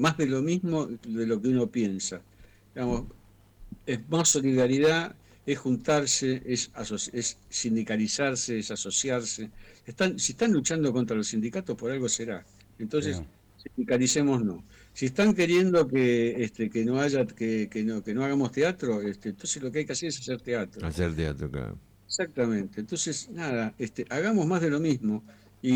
más de lo mismo de lo que uno piensa. Digamos, es más solidaridad, es juntarse, es sindicalizarse, es asociarse. Si están luchando contra los sindicatos, por algo será. Entonces, Sí. sindicalicémonos. Si están queriendo que no haya, que no hagamos teatro, entonces lo que hay que hacer es hacer teatro. Hacer teatro, claro. Exactamente. Entonces, nada, hagamos más de lo mismo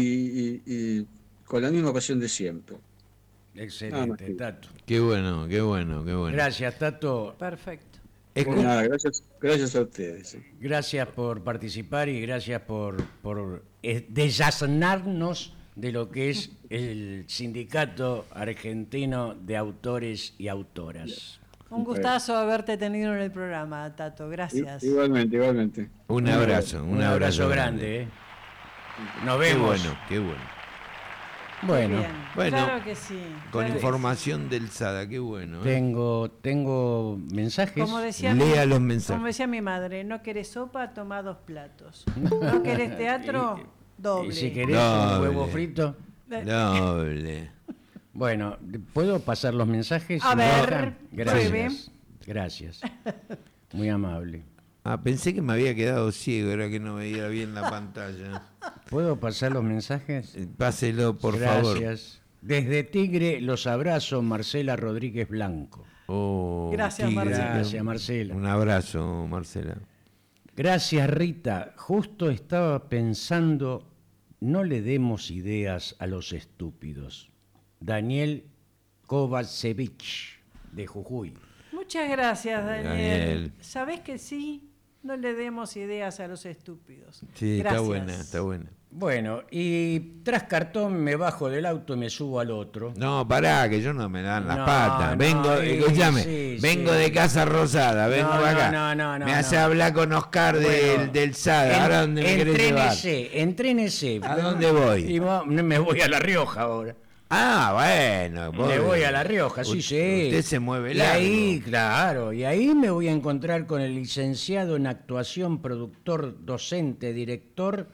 y con la misma pasión de siempre. Nada más Excelente, que eso. Tato. Qué bueno, qué bueno, qué bueno. Gracias, Tato. Perfecto. Bueno, Escu- nada, gracias a ustedes. Gracias por participar y gracias por desasnarnos de lo que es el Sindicato Argentino de Autores y Autoras. Un gustazo haberte tenido en el programa, Tato. Gracias. Igualmente. un abrazo, Un abrazo grande. Nos Qué vemos. bueno, qué bueno. Bueno, Bien. bueno, Claro que sí. Con claro que información del SADA, qué bueno. tengo mensajes. sí. Como decía, Lea los mensajes. como decía mi madre, no querés sopa, toma 2 platos. No querés teatro, doble. Y si querés Doble. un huevo frito. Doble. Bueno, ¿puedo pasar los mensajes? A si me ver, dejan? pruebe. Gracias. Gracias. Muy amable. Ah, pensé que me había quedado ciego, era que no veía bien la pantalla. ¿Puedo pasar los mensajes? Páselo, por favor. Gracias. Desde Tigre los abrazo, Marcela Rodríguez Blanco. Oh, Gracias, Tigre. Marcela. Gracias, Marcela. Un abrazo, Marcela. Gracias, Rita. Justo estaba pensando, no le demos ideas a los estúpidos. Daniel Kovacevic, de Jujuy. Muchas gracias, Daniel. Daniel. ¿Sabés que sí? No le demos ideas a los estúpidos. Sí, Gracias. está buena, está buena. Bueno, y tras cartón me bajo del auto y me subo al otro. No, pará, que yo no me dan las No, patas. no, Vengo, sí, escúchame, sí, vengo sí. de Casa Rosada, vengo No, acá. no, me hace no. hablar con Oscar Bueno, del SADA. ¿Ahora dónde me querés llevar? Entrénese. ¿A dónde voy? Y me voy a La Rioja ahora. Ah, bueno. Me voy a La Rioja, sí, sí. Usted se mueve Y largo. ahí, claro, y ahí me voy a encontrar con el licenciado en actuación, productor, docente, director,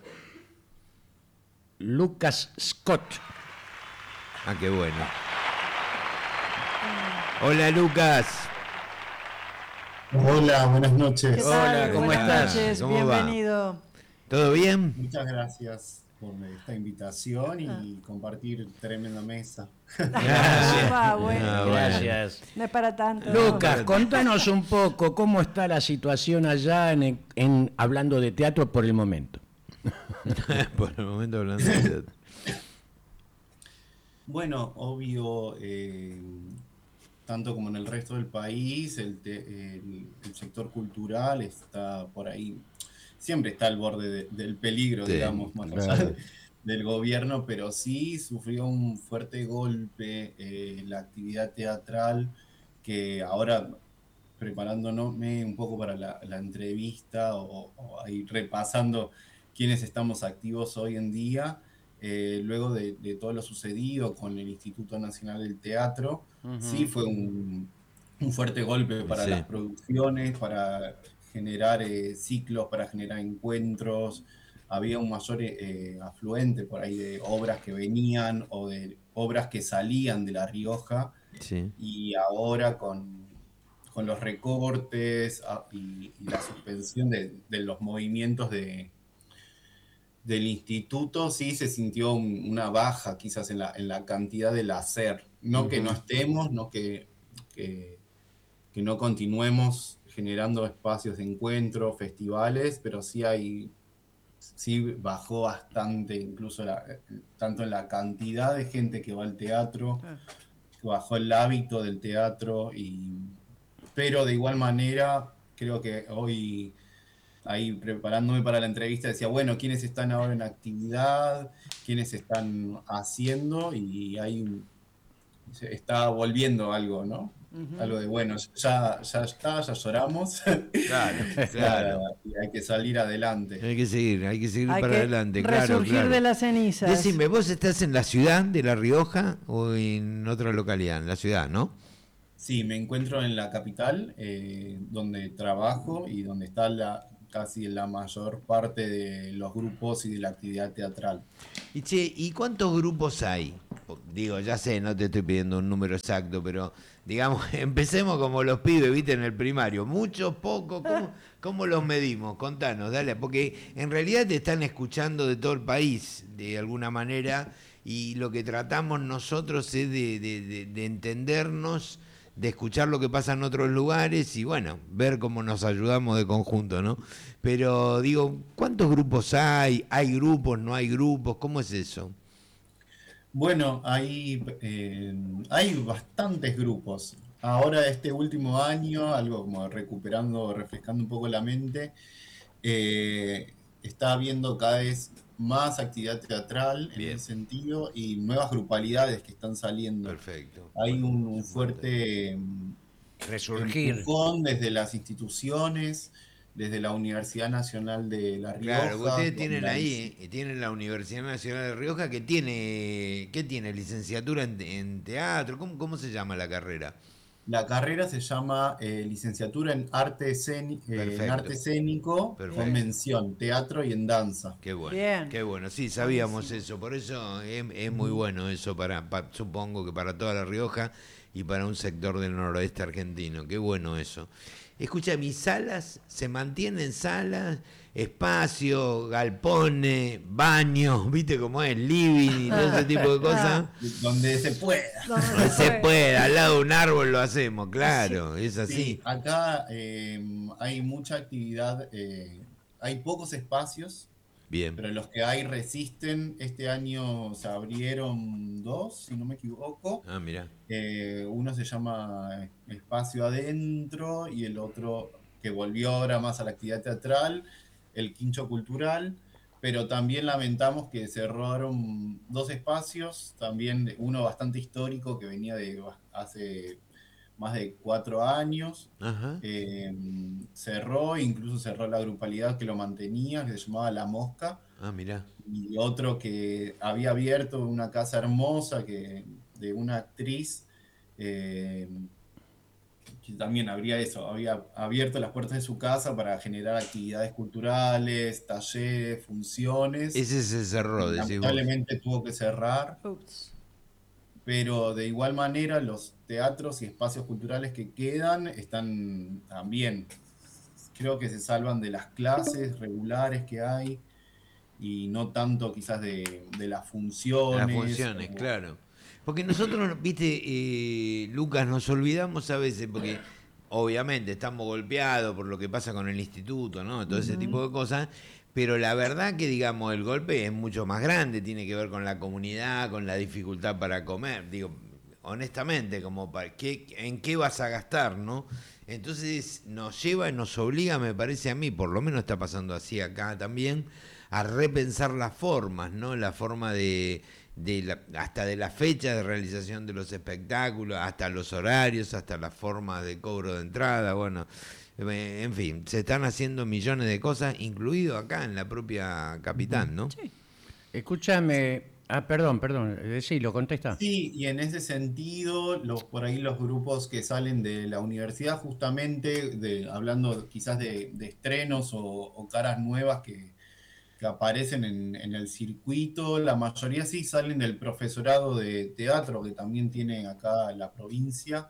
Lucas Scott. Ah, qué bueno. Hola, Lucas. Hola, buenas ¿Qué noches. Hola, tal? ¿cómo Buenas estás? noches, ¿Cómo va? bienvenido. ¿Todo bien? Muchas gracias por esta invitación y compartir tremenda mesa. Gracias. Ah, bueno. Ah, bueno. Gracias. No es para tanto. Lucas, contanos un poco cómo está la situación allá hablando de teatro por el momento. Por el momento hablando de teatro. Bueno, obvio, tanto como en el resto del país, el sector cultural está por ahí, siempre está al borde del peligro, Sí, digamos, más allá claro. del gobierno, pero sí sufrió un fuerte golpe la actividad teatral, que ahora, preparándome un poco para la entrevista o ahí repasando quiénes estamos activos hoy en día, luego de todo lo sucedido con el Instituto Nacional del Teatro, sí fue un fuerte golpe para Sí. las producciones, para generar ciclos, para generar encuentros. Había un mayor afluente por ahí de obras que venían o de obras que salían de La Rioja, Sí. y ahora con los recortes y la suspensión de los movimientos del instituto, sí se sintió una baja quizás en la cantidad del hacer. No que no estemos, no que no continuemos generando espacios de encuentro, festivales, pero sí bajó bastante, incluso tanto en la cantidad de gente que va al teatro, bajó el hábito del teatro, pero de igual manera creo que hoy, ahí preparándome para la entrevista, decía, bueno, ¿quiénes están ahora en actividad? ¿Quiénes están haciendo? Y ahí se está volviendo algo, ¿no? Algo de, bueno, ya está, ya lloramos. Claro, claro. Y hay que salir adelante. Hay que seguir Hay para que adelante, claro, resurgir claro. de las cenizas. Decime, ¿vos estás en la ciudad de La Rioja o en otra localidad? En la ciudad, ¿no? Sí, me encuentro en la capital, donde trabajo y donde está casi la mayor parte de los grupos y de la actividad teatral. Y che, ¿y cuántos grupos hay? Digo, ya sé, no te estoy pidiendo un número exacto, pero digamos, empecemos como los pibes, viste, en el primario. Muchos, pocos, ¿cómo los medimos? Contanos, dale, porque en realidad te están escuchando de todo el país, de alguna manera, y lo que tratamos nosotros es de entendernos, de escuchar lo que pasa en otros lugares y bueno, ver cómo nos ayudamos de conjunto, ¿no? Pero digo, ¿cuántos grupos hay? ¿Hay grupos? ¿No hay grupos? ¿Cómo es eso? Bueno, hay bastantes grupos. Ahora, este último año, algo como recuperando, refrescando un poco la mente, está habiendo cada vez más actividad teatral en Bien, ese sentido y nuevas grupalidades que están saliendo. perfecto. Hay Bueno, un fuerte Resurgir. empujón desde las instituciones, desde la Universidad Nacional de La claro, Rioja. ustedes tienen ahí, tienen la Universidad Nacional de Rioja que tiene, ¿qué tiene? Licenciatura en teatro, ¿cómo se llama la carrera? La carrera se llama licenciatura en en arte Perfecto, escénico con perfecto. mención, teatro y en danza. Bien. Qué bueno, sí, sabíamos Buenísimo. eso, por eso es muy bueno eso supongo que para toda La Rioja y para un sector del noroeste argentino, qué bueno eso. Escucha, mis salas, ¿se mantienen salas, espacio, galpones, baños, viste cómo es, living y todo ese tipo de cosas? Donde se pueda. ¿Dónde No se fue? puede, al lado de un árbol lo hacemos, claro, es Sí, así. acá hay mucha actividad, hay pocos espacios, Bien, pero los que hay resisten. Este año se abrieron dos, si no me equivoco. ah, mira, Uno se llama Espacio Adentro y el otro, que volvió ahora más a la actividad teatral, el Quincho Cultural, pero también lamentamos que cerraron dos espacios, también uno bastante histórico que venía de hace más de 4 años. ajá, eh, Cerró, incluso cerró la grupalidad que lo mantenía, que se llamaba La Mosca, ah, mira, y otro que había abierto una casa hermosa de una actriz, eh, que también habría eso, había abierto las puertas de su casa para generar actividades culturales, talleres, funciones, ese se cerró, y decís vos. lamentablemente tuvo que cerrar, Ups. pero de igual manera los teatros y espacios culturales que quedan están también, creo que se salvan de las clases regulares que hay y no tanto quizás de las De las funciones. funciones, claro. Porque nosotros, viste, Lucas, nos olvidamos a veces, porque obviamente estamos golpeados por lo que pasa con el instituto, ¿no? Todo ese tipo de cosas, pero la verdad que, digamos, el golpe es mucho más grande, tiene que ver con la comunidad, con la dificultad para comer, digo, honestamente, como en qué vas a gastar, ¿no? Entonces nos lleva y nos obliga, me parece a mí, por lo menos está pasando así acá también, a repensar las formas, ¿no? La forma hasta de la fecha de realización de los espectáculos, hasta los horarios, hasta la forma de cobro de entrada, bueno, en fin, se están haciendo millones de cosas, incluido acá en la propia capital, ¿no? Sí. Escúchame. Ah, perdón, decilo, contesta. Sí, y en ese sentido, por ahí los grupos que salen de la universidad, justamente hablando quizás de estrenos o caras nuevas que aparecen en el circuito, la mayoría sí salen del profesorado de teatro que también tiene acá la provincia,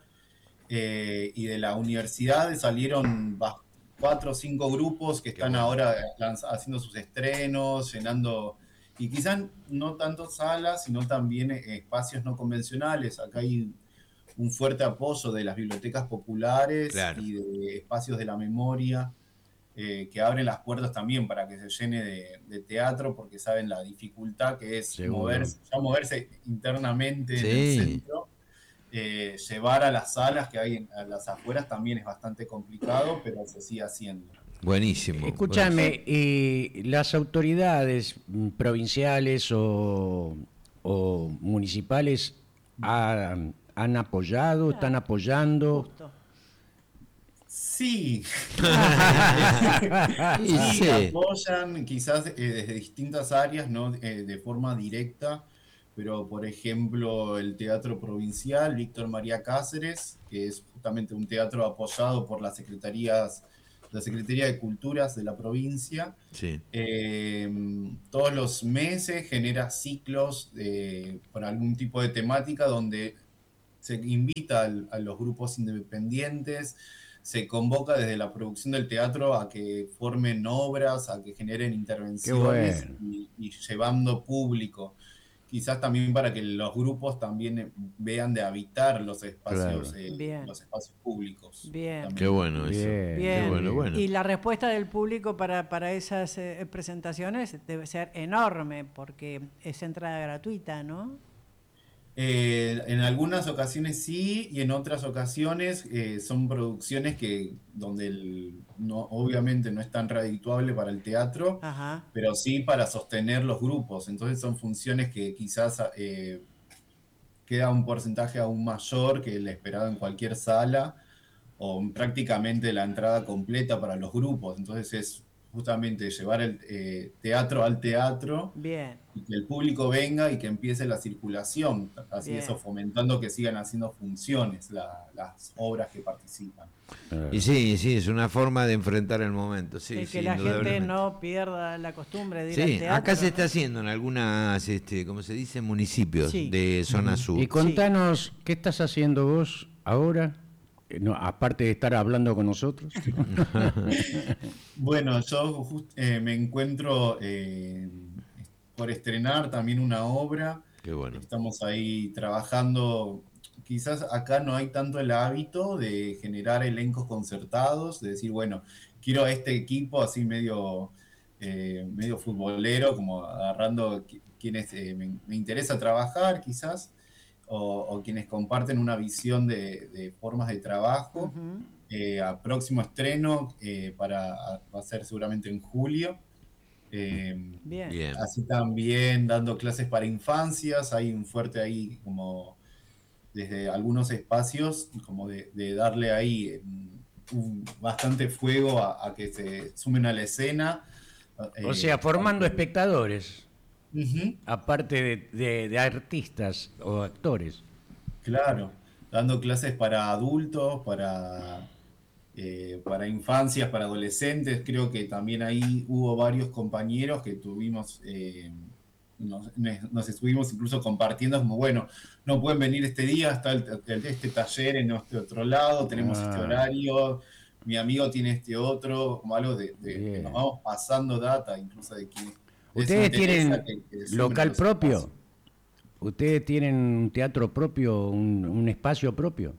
y de la universidad salieron 4 o 5 grupos que Qué están bueno. ahora haciendo sus estrenos, llenando, y quizás no tanto salas, sino también espacios no convencionales. Acá hay un fuerte apoyo de las bibliotecas populares Claro, y de espacios de la memoria, que abren las puertas también para que se llene de teatro, porque saben la dificultad que es Seguro. moverse internamente en el sí, centro. Llevar a las salas que hay a las afueras también es bastante complicado, pero se sigue haciendo. buenísimo. Escúchame, ¿y las autoridades provinciales o municipales han apoyado, están Claro, apoyando? justo. Sí, Y sí, sí, apoyan quizás desde distintas áreas, no de forma directa, pero por ejemplo el Teatro Provincial Víctor María Cáceres, que es justamente un teatro apoyado por las secretarías la Secretaría de Culturas de la provincia. Sí. Todos los meses genera ciclos por algún tipo de temática donde se invita a los grupos independientes, se convoca desde la producción del teatro a que formen obras, a que generen intervenciones y llevando público. Quizás también para que los grupos también vean de habitar los espacios, Bien. los espacios públicos. Bien. también. Qué bueno eso. Bien, Bien. Qué bueno. Y la respuesta del público para esas presentaciones debe ser enorme, porque es entrada gratuita, ¿no? En algunas ocasiones sí, y en otras ocasiones son producciones donde obviamente no es tan redituable para el teatro, Ajá. pero sí para sostener los grupos. Entonces son funciones que quizás queda un porcentaje aún mayor que el esperado en cualquier sala, o prácticamente la entrada completa para los grupos. Entonces es justamente llevar el teatro al teatro Bien. y que el público venga y que empiece la circulación, así Bien. eso, fomentando que sigan haciendo funciones las obras que participan. Y sí, es una forma de enfrentar el momento. Sí, Y sí, que la gente indudablemente. no pierda la costumbre de ir al Sí, teatro. acá se está haciendo en algunas, ¿cómo se dice? Municipios Sí. de zona sur. Y contanos, ¿qué estás haciendo vos ahora? No, aparte de estar hablando con nosotros. Bueno, yo me encuentro por estrenar también una obra. Qué bueno. Estamos ahí trabajando. Quizás acá no hay tanto el hábito de generar elencos concertados, de decir, bueno, quiero a este equipo así medio futbolero, como agarrando quienes me interesa trabajar quizás, o quienes comparten una visión de formas de trabajo. Ujú. A próximo estreno va a ser seguramente en julio. Bien. Bien. Así también dando clases para infancias, hay un fuerte ahí como desde algunos espacios, como de darle ahí bastante fuego a que se sumen a la escena. O sea, formando espectadores, Ujú, aparte de artistas o actores. claro, dando clases para adultos, para infancias, para adolescentes. Creo que también ahí hubo varios compañeros que tuvimos, nos estuvimos incluso compartiendo como, bueno, no pueden venir este día, está este taller en este otro lado, tenemos este Ah. horario, mi amigo tiene este otro, como algo que Bien. nos vamos pasando data, incluso de quienes les ¿Ustedes interesa tienen que sumen a local los propio? espacios. ¿Ustedes tienen un teatro propio, un espacio propio?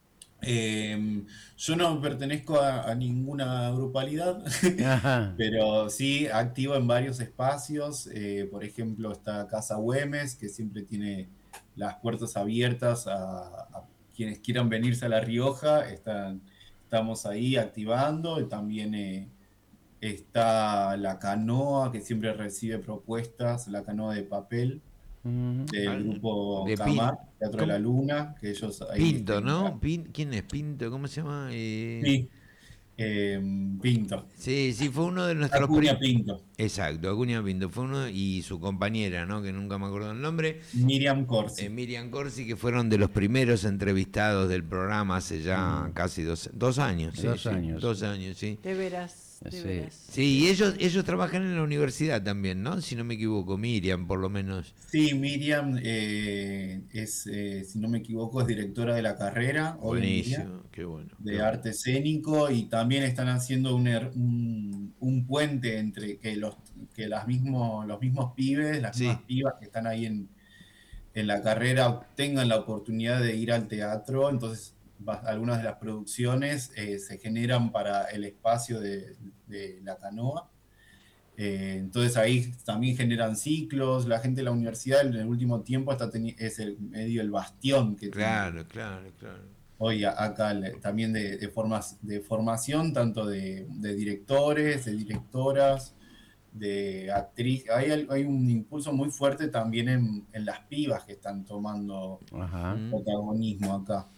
Yo no pertenezco a ninguna grupalidad, Ajá. pero sí activo en varios espacios. Por ejemplo, está Casa Güemes, que siempre tiene las puertas abiertas a quienes quieran venirse a La Rioja. Estamos ahí activando. Y también está La Canoa, que siempre recibe propuestas, La Canoa de Papel, Ujú. del grupo De Camar, Teatro de la ¿cómo? Luna, que ellos ahí Pinto, ¿no? ¿Quién es Pinto? ¿Cómo se llama? Sí, Pinto. Sí, fue uno de nuestros Acuña Pinto. Exacto, Acuña Pinto fue uno y su compañera, ¿no? Que nunca me acuerdo el nombre. Miriam Corsi. Miriam Corsi, que fueron de los primeros entrevistados del programa hace ya casi 2 años. Sí, 2 sí, años. 2 años, sí. De veras, de Sí. veras. Sí, y ellos trabajan en la universidad también, ¿no? Si no me equivoco, Miriam por lo menos. Sí, Miriam es, si no me equivoco, es directora de la carrera hoy en día, Buenísimo, qué bueno. de arte escénico, y también están haciendo un puente entre que los mismos pibes, las Sí. mismas pibas que están ahí en la carrera tengan la oportunidad de ir al teatro. Entonces algunas de las producciones se generan para el espacio de La Canoa. Entonces ahí también generan ciclos. La gente de la universidad en el último tiempo es el bastión que tiene Claro. hoy acá también de formación, tanto de directores, de directoras, de actriz. Hay un impulso muy fuerte también en las pibas que están tomando Ajá. protagonismo acá.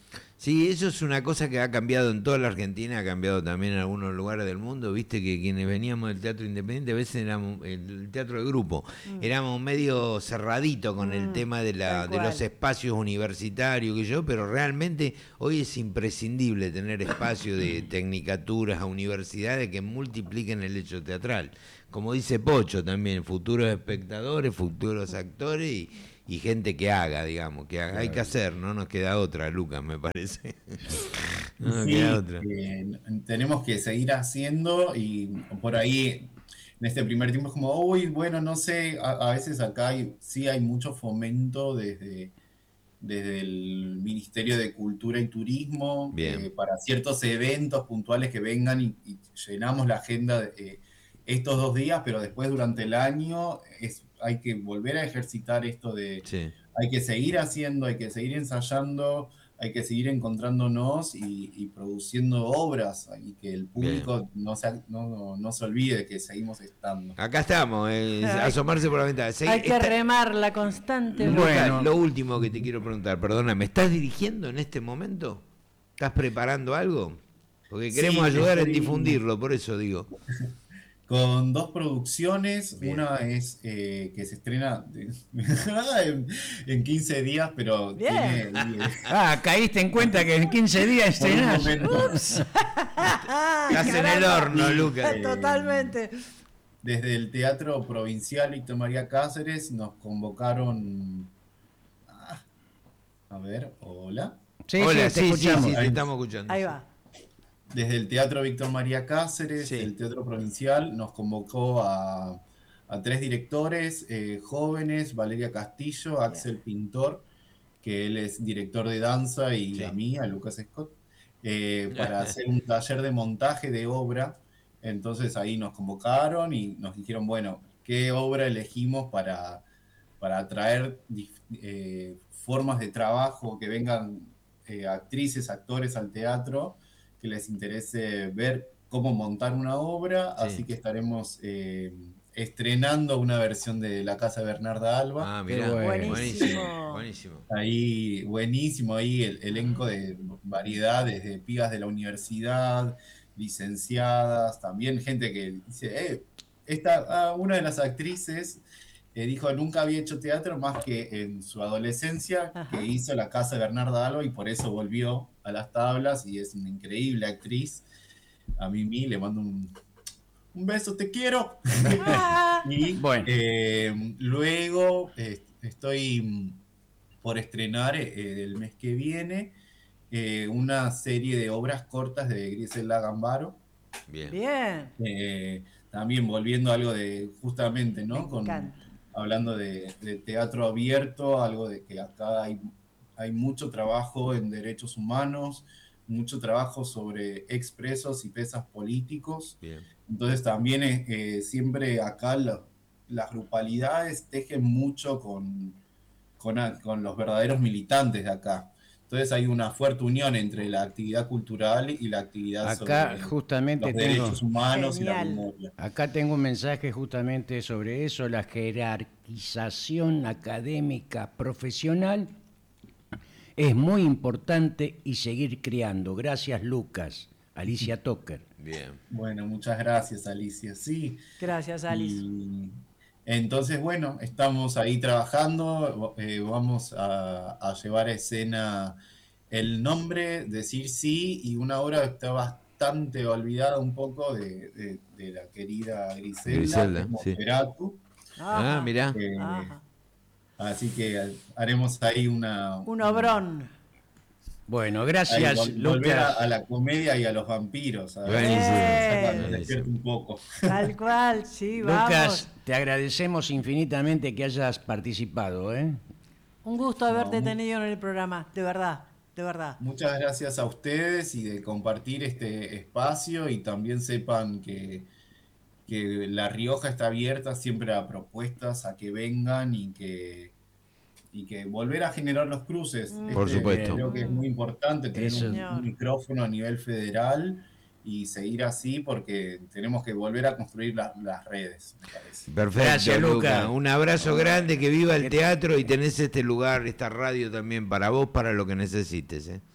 Sí, eso es una cosa que ha cambiado en toda la Argentina, ha cambiado también en algunos lugares del mundo. Viste que quienes veníamos del teatro independiente, a veces éramos el teatro de grupo, éramos medio cerradito con el tema de tal de cual. los espacios universitarios, pero realmente hoy es imprescindible tener espacios de tecnicaturas a universidades que multipliquen el hecho teatral. Como dice Pocho también, futuros espectadores, futuros actores y gente que haga, digamos, que haga. Hay que hacer, no nos queda otra, Lucas, me parece. No nos Sí, queda otra. tenemos que seguir haciendo y por ahí en este primer tiempo es como, uy, bueno, no sé, a veces acá sí hay mucho fomento desde el Ministerio de Cultura y Turismo Bien. para ciertos eventos puntuales que vengan y llenamos la agenda de estos 2 días, pero después durante el año hay que volver a ejercitar esto de Sí. hay que seguir haciendo, hay que seguir ensayando, hay que seguir encontrándonos y produciendo obras y que el público no se olvide que seguimos estando. Acá estamos, asomarse por la ventana. Hay que remarla constantemente. Lucas, Bueno. lo último que te quiero preguntar, perdóname, ¿estás dirigiendo en este momento? ¿Estás preparando algo? Porque queremos Sí, ayudar en estoy- difundirlo, por eso digo. Con 2 producciones, Bien. una es que se estrena en 15 días, pero Bien. tiene Caíste en cuenta que en 15 días por un estrenás. momento, Estás en el horno, Lucas. Totalmente. desde el Teatro Provincial Víctor María Cáceres nos convocaron. A ver, hola. Sí, Hola, sí, te escuchamos. sí, te estamos escuchando. Ahí va. Desde el Teatro Víctor María Cáceres, Sí. el Teatro Provincial, nos convocó a 3 directores jóvenes, Valeria Castillo, Axel Pintor, que él es director de danza, y Sí. a mí, a Lucas Scott, para hacer un taller de montaje de obra. Entonces ahí nos convocaron y nos dijeron, bueno, ¿qué obra elegimos para atraer formas de trabajo, que vengan actrices, actores al teatro, que les interese ver cómo montar una obra? Sí. Así que estaremos estrenando una versión de La Casa de Bernarda Alba. Ah, mirá, Qué buenísimo, buenísimo. Ahí, buenísimo, ahí el elenco de variedades, de pibas de la universidad, licenciadas, también gente que dice, una de las actrices dijo, nunca había hecho teatro más que en su adolescencia, Ajá. que hizo La Casa de Bernarda Alba y por eso volvió a las tablas y es una increíble actriz. A Mimi le mando un beso, te quiero. Y Bueno. luego estoy por estrenar el mes que viene una serie de obras cortas de Griselda Gambaro. Bien. Bien. También volviendo a algo de, justamente, ¿no? Me encanta. Hablando de teatro abierto, algo de que acá hay mucho trabajo en derechos humanos, mucho trabajo sobre expresos y pesas políticos. Bien. Entonces también siempre acá las grupalidades tejen mucho con los verdaderos militantes de acá. Entonces hay una fuerte unión entre la actividad cultural y la actividad Acá sobre justamente los tengo, derechos humanos y la Genial. memoria. acá tengo un mensaje justamente sobre eso, la jerarquización académica profesional es muy importante y seguir creando. Gracias, Lucas. Alicia Toker. Bien. Bueno, muchas gracias, Alicia. Sí. Gracias, Alice. Y entonces, bueno, estamos ahí trabajando. Vamos a llevar a escena El Nombre, Decir Sí, y una obra que está bastante olvidada un poco de la querida Griselda, sí. Nosferatu. Ah, mirá. Ajá. Así que haremos ahí Un obrón. Bueno, ahí gracias, volver Lucas. a la comedia y a los vampiros. A ver, Buenísimo. sacarnos, Buenísimo. despierte un poco. Tal cual, sí, Lucas, vamos. te agradecemos infinitamente que hayas participado, ¿eh? Un gusto haberte No, tenido en el programa, de verdad, de verdad. Muchas gracias a ustedes y de compartir este espacio, y también sepan que La Rioja está abierta siempre a propuestas, a que vengan y que volver a generar los cruces. Por supuesto. Creo que es muy importante tener Eso. un micrófono a nivel federal y seguir así, porque tenemos que volver a construir las redes, me parece. Perfecto, Gracias, Luca. Luca. Un abrazo grande, que viva el teatro, y tenés este lugar, esta radio también para vos, para lo que necesites.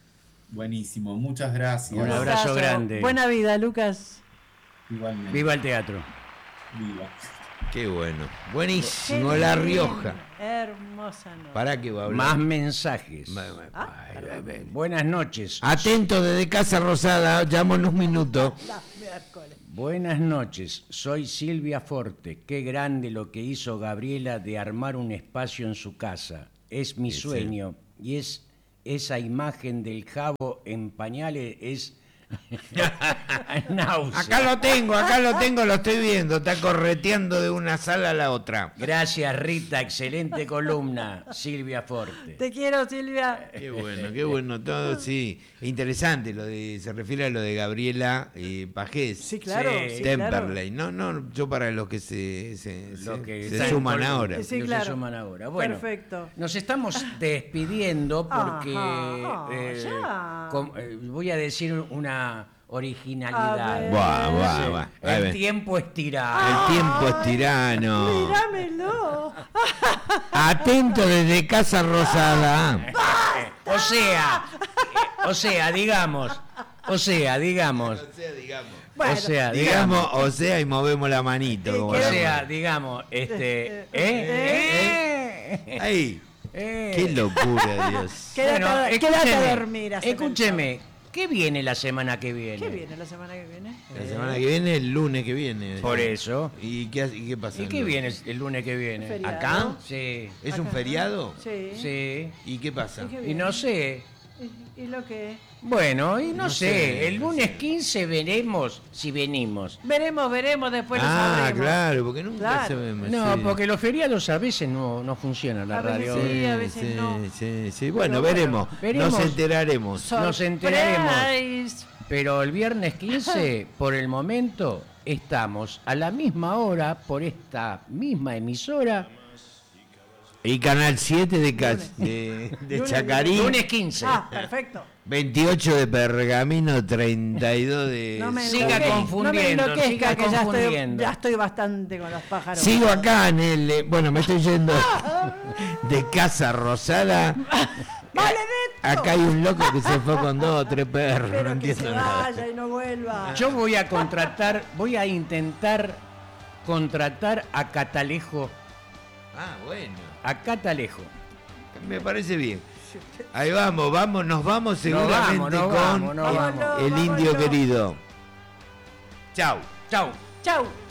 Buenísimo, muchas gracias. Un abrazo grande. Buena vida, Lucas. Igualmente. Viva el teatro. Viva. Qué bueno. Buenísimo, Qué La bien. Rioja. Hermosa noche. ¿Para qué va a hablar? Más mensajes. Buenas noches. Atento desde Casa Rosada, llamo en un minuto. Miércoles. Buenas noches, soy Silvia Forte. Qué grande lo que hizo Gabriela de armar un espacio en su casa. Es mi sueño. Y es esa imagen del Jabo en pañales es náusea. Acá lo tengo, lo estoy viendo. Está correteando de una sala a la otra. Gracias, Rita. Excelente columna, Silvia Forte. Te quiero, Silvia. Qué bueno todo, sí. Interesante, se refiere a lo de Gabriela Pajés. Sí, claro. Sí. Sí, claro. Temperley. No, yo para los que se Están suman con- ahora. Sí, los que claro. se suman ahora. Bueno, Perfecto. nos estamos despidiendo porque ya. voy a decir una A originalidad. ver. Buah. A El ver. tiempo es tirano. El tiempo es tirano. Míramelo. Atento desde Casa Rosada. O sea, digamos. Bueno, Digamos, y movemos la manito. como O la sea, mano. digamos, Ahí. Qué locura, Dios. Quédate a escúcheme, dormir. hace escúcheme, ¿qué viene la semana que viene? ¿Qué viene la semana que viene? La semana que viene, el lunes que viene. Por eso. ¿Y qué pasa? ¿Y qué viene el lunes que viene? Feriado. ¿Acá? Sí. ¿Es un Acá. feriado? Sí. Sí. ¿Y qué pasa? ¿Y qué Y viene? no sé. ¿Y lo que? Bueno, y no sé. sé, El no lunes sé. 15 veremos si venimos. Veremos, después lo sabremos. Claro, porque nunca Claro. sabemos. No, sí. porque los feriados a veces no funcionan la A veces radio. sí, a veces no. Sí. Bueno, veremos. veremos. Nos enteraremos. Nos enteraremos. Surprise. Pero el viernes 15, por el momento, estamos a la misma hora por esta misma emisora. Y Canal 7 de Lunes. Chacarí. Lunes 15. Perfecto. 28 de Pergamino, 32 de... No me Siga enloquezca, confundiendo, no me enloquezca, siga que ya confundiendo. estoy bastante con los pájaros. Sigo acá en el... Bueno, me estoy yendo de Casa Rosada. ¡Maledetto! Acá hay un loco que se fue con 2 o 3 perros, Pero no que se entiendo nada. vaya y no vuelva. Yo voy a intentar contratar a Catalejo. Bueno. A Catalejo. Me parece bien. Ahí vamos, nos vamos seguramente nos con vamos. el Vámonos, indio vámonos. querido. Chau. Chau. Chau.